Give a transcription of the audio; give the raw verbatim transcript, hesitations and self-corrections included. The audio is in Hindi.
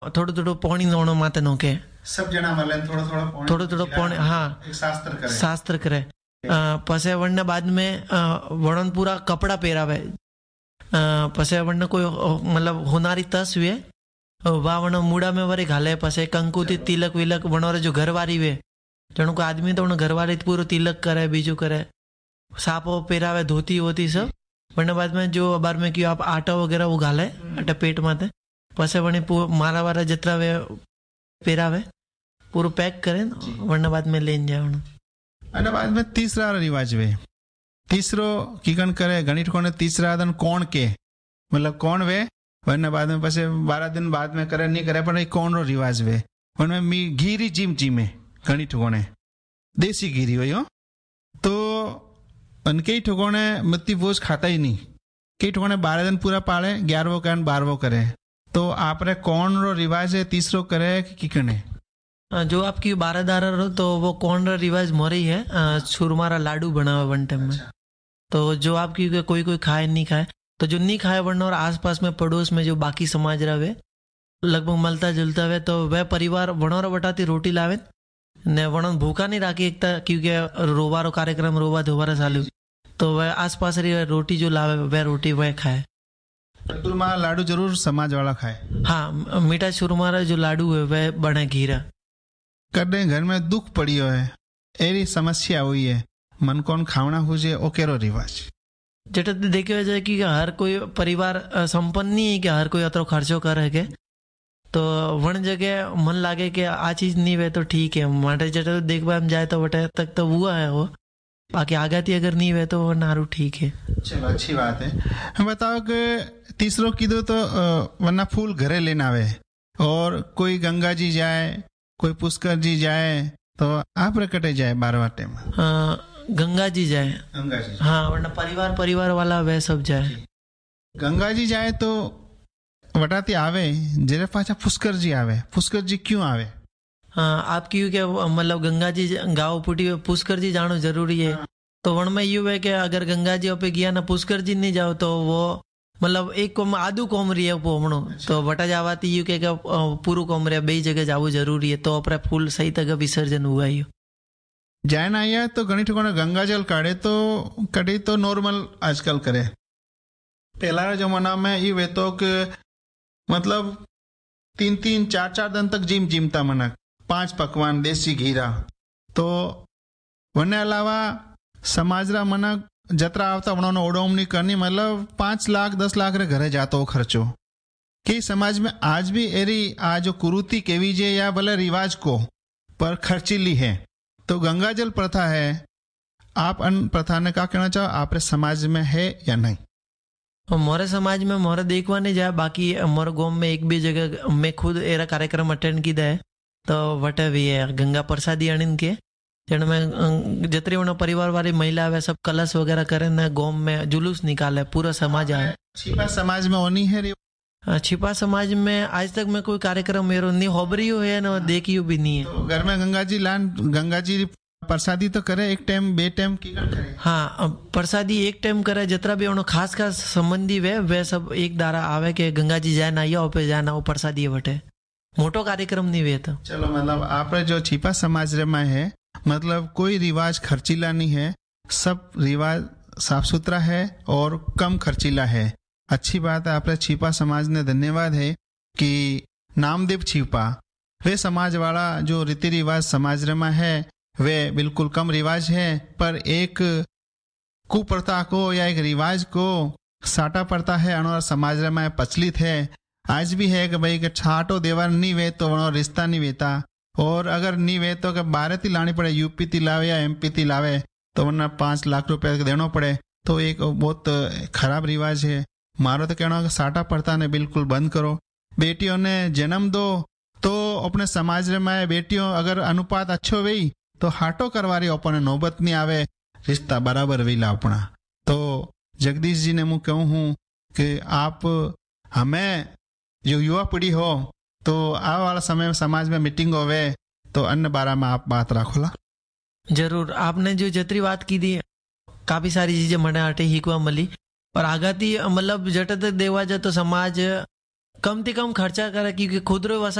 थोड़ो थोड़ो पानी नोणो माते नोके सब जना मले थोड़ा थोड़ा पानी थोड़ो थोड़ो पानी हाँ एक शास्त्र करे शास्त्र करे पसे वर्ण बाद में वर्ण पूरा कपड़ा पहरावे पसे वर्ण कोई मतलब होनारी तस हुए वावण मूड़ा में वरी घाले पसे कंकुती तिलक विलक वणोरे जो घरवारी वे जणो को आदमी तो घरवारी पूरो तिलक करे बीजू करे सापो पहरावे धोती होती सब वरना बाद में जो बार में क्यों आप आटा वगैरह वो घाले आटा पेट माते पसे वणी मारा वारा जितना वे पहरावे पूरो पैक करे वरना बाद में लेन जाए અને बाद में तीसरा रिवाज वे तीसरो कीकन करे गणित कोने तीसरा दिन कौन के मतलब कौन वे वरना बाद में पसे बारह दिन बाद में करे नहीं करे पर कौन रो रिवाज वे वन में मी घीरी जीम जीमे गणित कोने देसी घीरी हो तो कई ठोकोने मत्ती भोज खाता ही नहीं कई ठोकोने बारह दिन पूरा पाले ग्यारहवो करे बारहवो करे तो आप रे कौन रो रिवाज है तीसरो करे कि कने जो आपकी बारह दारा रो तो वो कौन रो रिवाज मोरी है छुरमारा लाडू बनावे वन टाइम में तो जो आपकी कोई कोई खाए नहीं खाए तो जो नहीं खाए वरना और आसपास में पड़ोस में जो बाकी समाज रहे लगभग मलता जुलता हुए तो वह परिवार वणोर बटाती रोटी लावे ने वणन भूखा नहीं राखी एकता क्योंकि रोवारो कार्यक्रम रोवा धोवारा चालू तो वह आसपास रही रोटी जो लावे वह रोटी वह खाए चुरमा लाडू जरूर समाज वाला खाए हाँ मीठा चुरमारा जो लाडू है वह बने घीरा कदे घर में दुख पड़ियो है एरी समस्या हुई है मन कोन खावना हुजे ओकेरो रिवाज जेटा देखियो जाए कि हर कोई परिवार संपन्न नहीं है कि हर कोई अतरो खर्चो करे के तो वन जगह मन लागे कि आ चीज नहीं वे तो ठीक है माटे जेटा देखबा हम जाए तो वटे तक तो हुआ है वो बाकी आगाती अगर नहीं वे तो वो नारू ठीक है चलो अच्छी बात है हम बताओ कि तीसरो कीधो तो वरना फूल घरे लेना आवे और कोई गंगा जी जाए कोई पुष्कर जी जाए तो आप रकटे जाए बारवाटे में गंगा जी जाए गंगा जी हाँ वरना परिवार परिवार वाला वे सब जाए गंगा जी जाए तो वटाती आवे जेरे पाछा पुष्कर जी आवे पुष्कर जी क्यों आवे हाँ आप क्यों क्या मतलब गंगा जी गाँव पुटी पुष्कर जी जानो जरूरी है हाँ। तो वन में यू है कि अगर गंगा जी पे गया ना पुष्कर जी नहीं जाओ तो वो मतलब एक कोम आधु कोम रही है पोमणो तो वटा जावाती यू के पूरू कोम रहा बे जगह जावू जरूरी है तो अपने फूल सही तक विसर्जन हुआ ही जाए ना आया तो गणित को गंगा जल काढ़े तो कड़ी तो नॉर्मल आजकल करे पहला जमाना में ये वे तो कि मतलब तीन तीन चार चार दिन तक जिम जिमता मनक पांच पकवान देसी घीरा तो वने अलावा समाजरा मनक जतरा आवता वणोनो ओडोमनी करनी मतलब पांच लाख दस लाख रे घरे जातो खर्चो कि समाज में आज भी एरी आ जो कुरूती केवी जे या भले रिवाज को पर खर्चीली है तो गंगा जल प्रथा है आप अन प्रथा ने क्या कहना चाहो आपरे समाज में है या नहीं मोरे समाज में मोरे देखवा नहीं जाए बाकी मोरे गांव में एक भी जगह मैं खुद एरा कार्यक्रम अटेंड किया है तो वटे भी है गंगा प्रसादी अनिन के जन में जतरी उन परिवार वाली महिला वे सब कलश वगैरह करे ना गांव में जुलूस निकाले पूरा समाज आए छिपा समाज में होनी है छिपा समाज में आज तक में कोई कार्यक्रम मेरो नहीं होबरियो है ना देखियो भी नहीं है तो घर में गंगा जी लान गंगा जी प्रसादी तो करे एक टाइम बे टाइम की करे हाँ प्रसादी एक टाइम करे जतरा भी उनो खास खास संबंधी वे वे सब एक दारा आवे के गंगा जी जाए ना या पे जाना वो प्रसादी वटे मोटो कार्यक्रम नहीं वे तो चलो मतलब आप जो छिपा समाज में है मतलब कोई रिवाज खर्चीला नहीं है सब रिवाज साफ सुथरा है और कम खर्चीला है अच्छी बात है आप छिपा समाज ने धन्यवाद है कि नामदेव छिपा वे समाज वाला जो रीति रिवाज समाज में है वे बिल्कुल कम रिवाज है पर एक कुप्रथा को या एक रिवाज को साटा पड़ता है और समाज में प्रचलित है आज भी है कि भाई कि छाटो देवर नहीं वे तो वनो रिश्ता नहीं वेता और अगर नहीं वे तो बारह ती लानी पड़े यूपी ती लावे या एमपी ती लावे तो वरना पांच लाख रुपए देना पड़े तो एक बहुत खराब रिवाज है मारो तो कहना साटा पड़ता ने बिल्कुल बंद करो बेटियों ने जन्म दो तो अपने समाज में बेटियों अगर अनुपात अच्छो वही तो हाटो करवारी अपने नौबत नहीं आवे रिश्ता बराबर वेला अपना तो जगदीश जी ने मुझे कहूँ हूँ कि आप हमें जो युवा पीढ़ी हो तो आ वाला समय में समाज में मीटिंग होवे तो अन्य बारे में आप बात रखोला जरूर आपने जो जतरी बात की थी काफी सारी चीजें मने आटे हिकवा मली और आगाती मतलब जट तक देवा जाए तो समाज कम से कम खर्चा करे क्योंकि खुद रो